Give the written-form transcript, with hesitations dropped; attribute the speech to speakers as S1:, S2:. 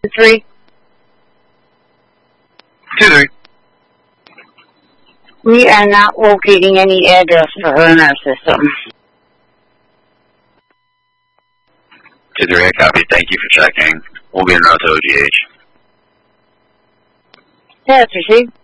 S1: 3?
S2: 2-3.
S1: We are not locating any address for her in our system.
S2: 2-3, I copy. Thank you for checking. We'll be en route to OGH.
S1: That's received.